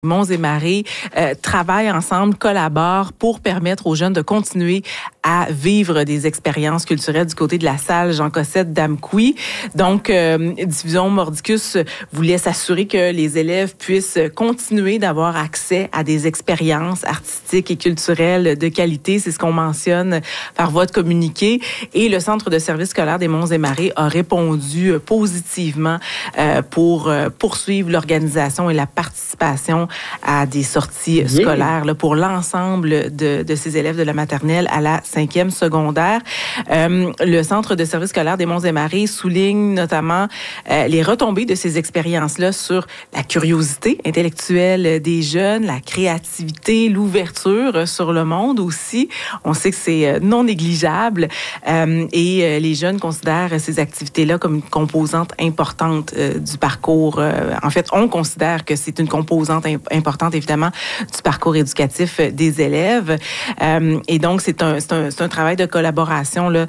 Monts et Marées travaillent ensemble, collaborent pour permettre aux jeunes de continuer à vivre des expériences culturelles du côté de la salle Jean Cossette d'Amqui. Donc, Diffusion Mordicus voulait s'assurer que les élèves puissent continuer d'avoir accès à des expériences artistiques et culturelles de qualité. C'est ce qu'on mentionne par voie de communiqué. Et le Centre de service scolaire des Monts et Marées a répondu positivement pour poursuivre l'organisation et la participation à des sorties scolaires là, pour l'ensemble de ces élèves de la maternelle à la 5e secondaire. Le Centre de service scolaire des Monts et Marées souligne notamment les retombées de ces expériences-là sur la curiosité intellectuelle des jeunes, la créativité, l'ouverture sur le monde aussi. On sait que c'est non négligeable et les jeunes considèrent ces activités-là comme une composante importante du parcours. En fait, on considère que c'est une composante importante, évidemment, du parcours éducatif des élèves. Et donc, c'est un travail de collaboration là,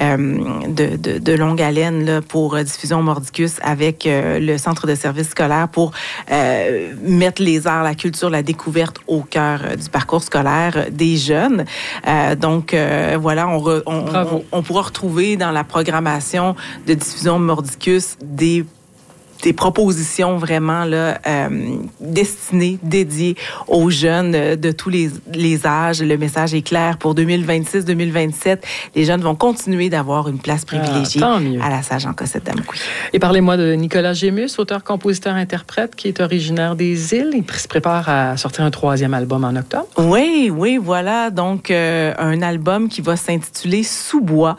de longue haleine là, pour Diffusion Mordicus avec le Centre de service scolaire pour mettre les arts, la culture, la découverte au cœur du parcours scolaire des jeunes. Donc, voilà, on pourra retrouver dans la programmation de Diffusion Mordicus des propositions vraiment là destinées, dédiées aux jeunes de tous les âges. Le message est clair pour 2026-2027. Les jeunes vont continuer d'avoir une place privilégiée à la salle Jean Cossette d'Amqui. Et parlez-moi de Nicolas Gémus, auteur, compositeur, interprète, qui est originaire des Îles. Il se prépare à sortir un 3e album en octobre. Oui, voilà. Donc, un album qui va s'intituler Sous-bois.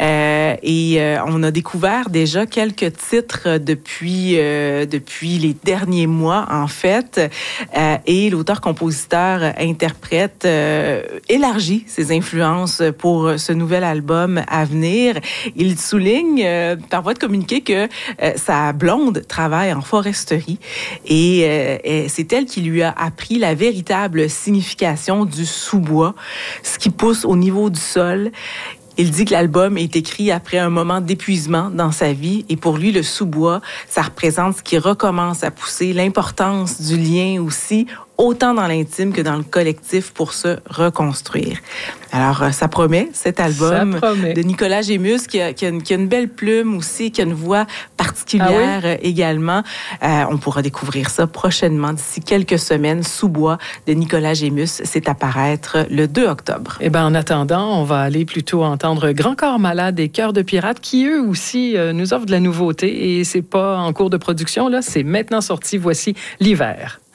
Et on a découvert déjà quelques titres depuis les derniers mois, en fait. Et l'auteur-compositeur interprète élargit ses influences pour ce nouvel album à venir. Il souligne par voie de communiqué que sa blonde travaille en foresterie et c'est elle qui lui a appris la véritable signification du sous-bois, ce qui pousse au niveau du sol. Il dit que l'album est écrit après un moment d'épuisement dans sa vie et pour lui, le sous-bois, ça représente ce qui recommence à pousser, l'importance du lien aussi, autant dans l'intime que dans le collectif pour se reconstruire. Alors, ça promet, cet album de Nicolas Gémus, qui a une belle plume aussi, qui a une voix particulière également. On pourra découvrir ça prochainement, d'ici quelques semaines. Sous-bois de Nicolas Gémus, c'est à paraître le 2 octobre. Eh bien, en attendant, on va aller plutôt entendre Grand Corps Malade et Cœur de Pirate, qui eux aussi nous offrent de la nouveauté. Et c'est pas en cours de production, là, c'est maintenant sorti. Voici L'hiver.